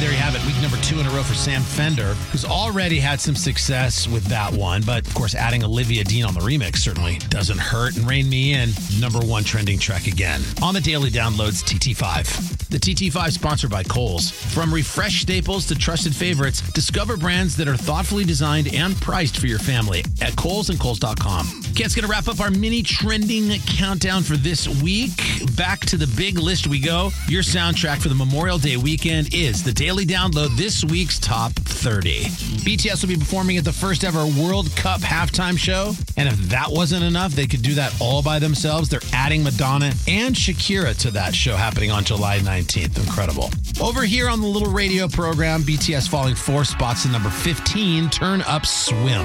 there you have it. Week number 2 in a row for Sam Fender, who's already had some success with that one. But, of course, adding Olivia Dean on the remix certainly doesn't hurt. And Rein Me In, number 1 trending track again. On the daily downloads, TT5. The TT5 sponsored by Kohl's. From refreshed staples to trusted favorites, discover brands that are thoughtfully designed and priced for your family at Kohl's and Kohl's.com. Okay, it's going to wrap up our mini trending countdown for this week. Back to the big list we go. Your soundtrack for the Memorial Day weekend is the Daily Download, this week's Top 30. BTS will be performing at the first ever World Cup halftime show. And if that wasn't enough, they could do that all by themselves. They're adding Madonna and Shakira to that show happening on July 19th. Incredible. Over here on the little radio program, BTS falling 4 spots to number 15, Turn Up Swim.